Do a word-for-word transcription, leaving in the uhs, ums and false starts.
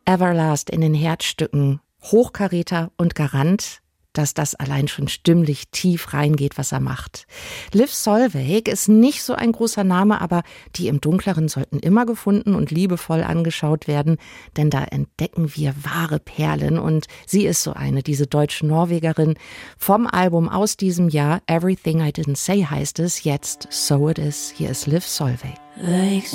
Everlast in den Herzstücken, Hochkaräter und Garant, dass das allein schon stimmlich tief reingeht, was er macht. Liv Solveig ist nicht so ein großer Name, aber die im Dunkleren sollten immer gefunden und liebevoll angeschaut werden, denn da entdecken wir wahre Perlen und sie ist so eine, diese Deutsch-Norwegerin. Vom Album aus diesem Jahr, Everything I Didn't Say heißt es, jetzt So It Is. Hier ist Liv Solveig. Like